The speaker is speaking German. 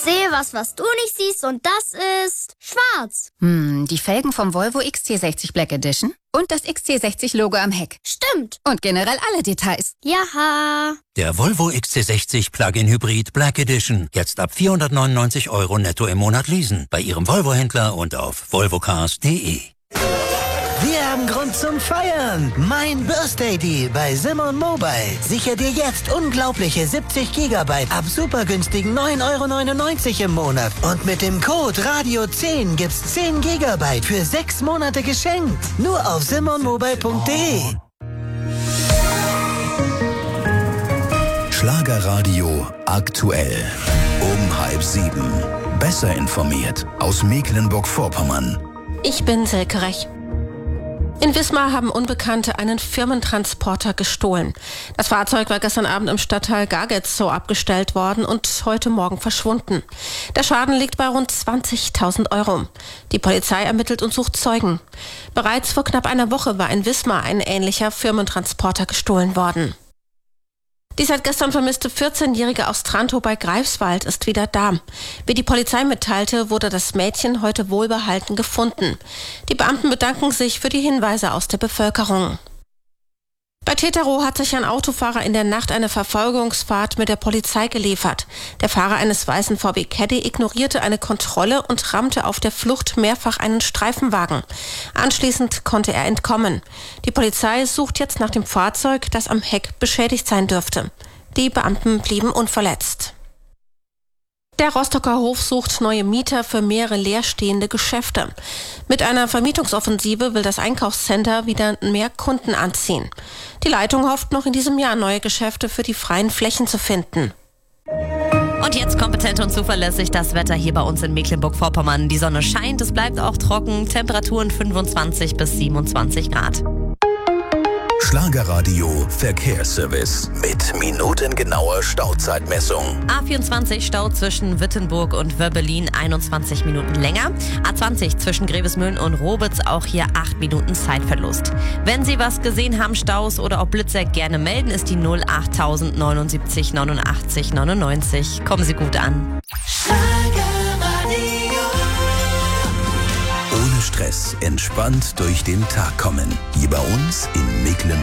sehe was du nicht siehst und das ist schwarz. Die Felgen vom Volvo XC60 Black Edition und das XC60-Logo am Heck. Stimmt. Und generell alle Details. Jaha. Der Volvo XC60 Plug-in Hybrid Black Edition. Jetzt ab 499 € netto im Monat leasen. Bei Ihrem Volvo-Händler und auf volvocars.de. Wir haben Grund zum Feiern. Mein Birthday Deal bei Simon Mobile. Sicher dir jetzt unglaubliche 70 GB ab super günstigen 9,99 € im Monat. Und mit dem Code Radio10 gibt's 10 GB für 6 Monate geschenkt. Nur auf simonmobile.de. Schlagerradio aktuell. Um 6:30. Besser informiert aus Mecklenburg-Vorpommern. Ich bin Silke Rech. In Wismar haben Unbekannte einen Firmentransporter gestohlen. Das Fahrzeug war gestern Abend im Stadtteil Gargetzow abgestellt worden und heute Morgen verschwunden. Der Schaden liegt bei rund 20.000 €. Die Polizei ermittelt und sucht Zeugen. Bereits vor knapp einer Woche war in Wismar ein ähnlicher Firmentransporter gestohlen worden. Die seit gestern vermisste 14-Jährige aus Trantow bei Greifswald ist wieder da. Wie die Polizei mitteilte, wurde das Mädchen heute wohlbehalten gefunden. Die Beamten bedanken sich für die Hinweise aus der Bevölkerung. Bei Teterow hat sich ein Autofahrer in der Nacht eine Verfolgungsfahrt mit der Polizei geliefert. Der Fahrer eines weißen VW Caddy ignorierte eine Kontrolle und rammte auf der Flucht mehrfach einen Streifenwagen. Anschließend konnte er entkommen. Die Polizei sucht jetzt nach dem Fahrzeug, das am Heck beschädigt sein dürfte. Die Beamten blieben unverletzt. Der Rostocker Hof sucht neue Mieter für mehrere leerstehende Geschäfte. Mit einer Vermietungsoffensive will das Einkaufscenter wieder mehr Kunden anziehen. Die Leitung hofft noch in diesem Jahr neue Geschäfte für die freien Flächen zu finden. Und jetzt kompetent und zuverlässig das Wetter hier bei uns in Mecklenburg-Vorpommern. Die Sonne scheint, es bleibt auch trocken, Temperaturen 25 bis 27 Grad. Schlagerradio Verkehrsservice mit minutengenauer Stauzeitmessung. A24 Stau zwischen Wittenburg und Wöbbelin 21 Minuten länger. A20 zwischen Grevesmühlen und Robitz auch hier 8 Minuten Zeitverlust. Wenn Sie was gesehen haben, Staus oder auch Blitzer, gerne melden, ist die 08000 79 89 99. Kommen Sie gut an. Ohne Stress, entspannt durch den Tag kommen. Hier bei uns in Mecklenburg.